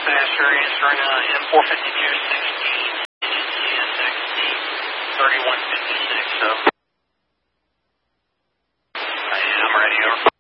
Asher answering M452 16 NXT 3156. So, I'm ready. Over.